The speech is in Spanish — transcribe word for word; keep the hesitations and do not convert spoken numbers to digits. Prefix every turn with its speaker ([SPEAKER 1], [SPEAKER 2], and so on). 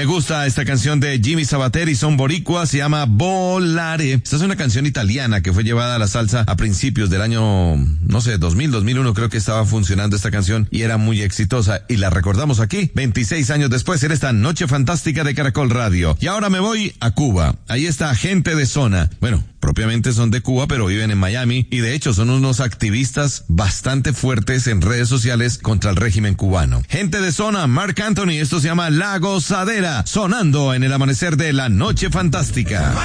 [SPEAKER 1] Me gusta esta canción de Jimmy Sabater y Son Boricua, se llama Volare. Esta es una canción italiana que fue llevada a la salsa a principios del año, no sé, dos mil, dos mil uno creo que estaba funcionando esta canción y era muy exitosa y la recordamos aquí veintiséis años después en esta noche fantástica de Caracol Radio. Y ahora me voy a Cuba. Ahí está Gente de Zona. Bueno, propiamente son de Cuba, pero viven en Miami y de hecho son unos activistas bastante fuertes en redes sociales contra el régimen cubano. Gente de Zona, Marc Anthony, esto se llama La Gozadera, sonando en el amanecer de la noche fantástica.